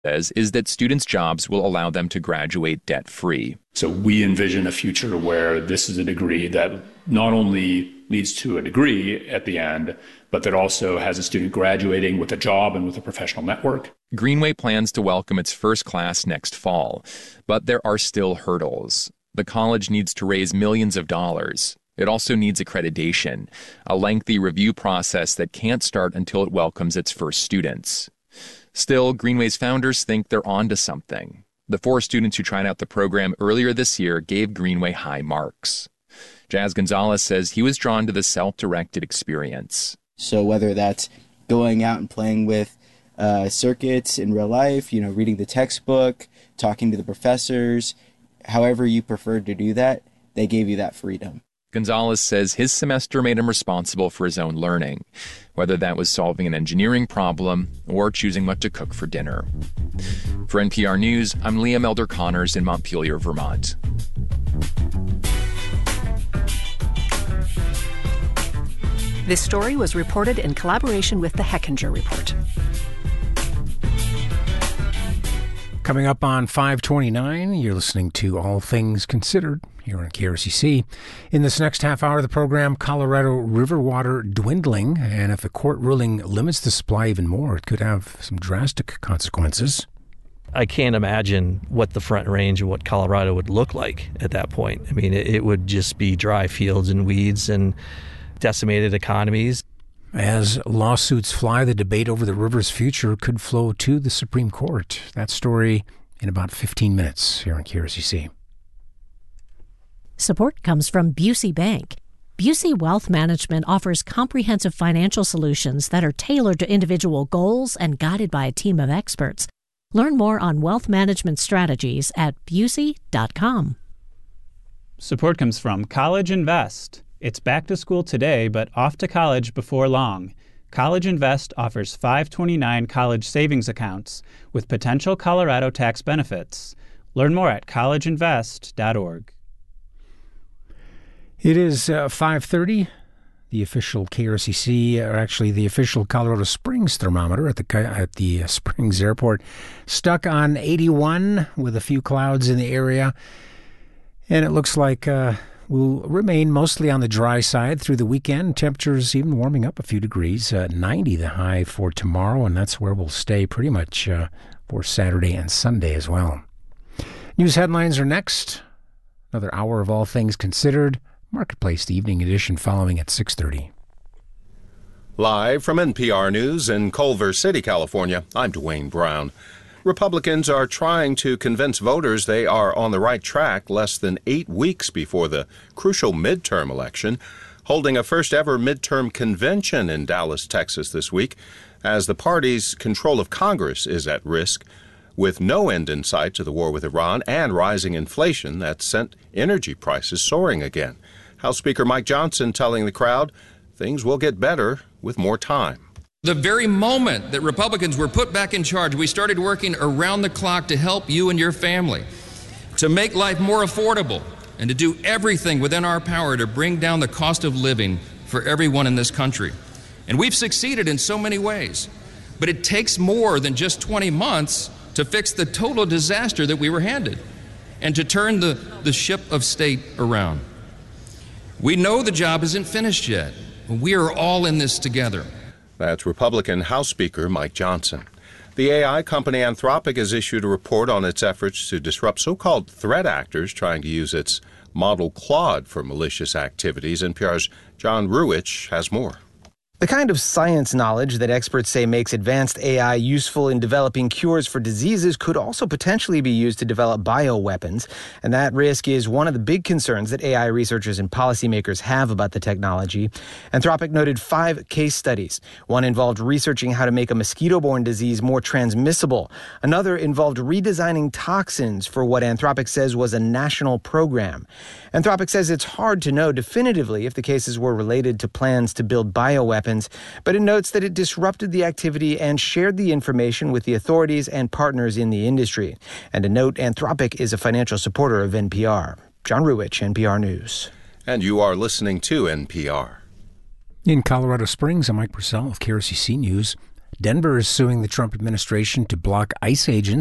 says is that students' jobs will allow them to graduate debt-free. So we envision a future where this is a degree that not only leads to a degree at the end, but that also has a student graduating with a job and with a professional network. Greenway plans to welcome its first class next fall, but there are still hurdles. The college needs to raise millions of dollars. It also needs accreditation, a lengthy review process that can't start until it welcomes its first students. Still, Greenway's founders think they're onto something. The 4 students who tried out the program earlier this year gave Greenway high marks. Jazz Gonzalez says he was drawn to the self-directed experience. So whether that's going out and playing with circuits in real life, reading the textbook, talking to the professors, however you prefer to do that, they gave you that freedom. Gonzalez says his semester made him responsible for his own learning, whether that was solving an engineering problem or choosing what to cook for dinner. For NPR News, I'm Liam Elder Connors in Montpelier, Vermont. This story was reported in collaboration with the Hechinger Report. Coming up on 529, you're listening to All Things Considered here on KRCC. In this next half hour of the program, Colorado river water dwindling, and if the court ruling limits the supply even more, it could have some drastic consequences. I can't imagine what the Front Range and what Colorado would look like at that point. I mean, it would just be dry fields and weeds and decimated economies. As lawsuits fly, the debate over the river's future could flow to the Supreme Court. That story in about 15 minutes here on KRCC. Support comes from Busey Bank. Busey Wealth Management offers comprehensive financial solutions that are tailored to individual goals and guided by a team of experts. Learn more on wealth management strategies at busey.com. Support comes from College Invest. It's back to school today, but off to college before long. College Invest offers 529 college savings accounts with potential Colorado tax benefits. Learn more at collegeinvest.org. It is 5:30. The official KRCC, or actually the official Colorado Springs thermometer at the Springs Airport, stuck on 81 with a few clouds in the area. And it looks like will remain mostly on the dry side through the weekend. Temperatures even warming up a few degrees. 90 the high for tomorrow, and that's where we'll stay pretty much for Saturday and Sunday as well. News headlines are next. Another hour of All Things Considered. Marketplace, the evening edition, following at 6:30. Live from NPR News in Culver City, California, I'm Dwayne Brown. Republicans are trying to convince voters they are on the right track less than 8 weeks before the crucial midterm election, holding a first-ever midterm convention in Dallas, Texas this week, as the party's control of Congress is at risk, with no end in sight to the war with Iran and rising inflation that sent energy prices soaring again. House Speaker Mike Johnson telling the crowd things will get better with more time. The very moment that Republicans were put back in charge, we started working around the clock to help you and your family, to make life more affordable, and to do everything within our power to bring down the cost of living for everyone in this country. And we've succeeded in so many ways. But it takes more than just 20 months to fix the total disaster that we were handed and to turn the ship of state around. We know the job isn't finished yet. We are all in this together. That's Republican House Speaker Mike Johnson. The AI company Anthropic has issued a report on its efforts to disrupt so-called threat actors trying to use its model Claude for malicious activities. NPR's John Ruwitch has more. The kind of science knowledge that experts say makes advanced AI useful in developing cures for diseases could also potentially be used to develop bioweapons. And that risk is one of the big concerns that AI researchers and policymakers have about the technology. Anthropic noted 5 case studies. One involved researching how to make a mosquito-borne disease more transmissible. Another involved redesigning toxins for what Anthropic says was a national program. Anthropic says it's hard to know definitively if the cases were related to plans to build bioweapons, but it notes that it disrupted the activity and shared the information with the authorities and partners in the industry. And to note, Anthropic is a financial supporter of NPR. John Ruwitch, NPR News. And you are listening to NPR. In Colorado Springs, I'm Mike Purcell of KRCC News. Denver is suing the Trump administration to block ICE agents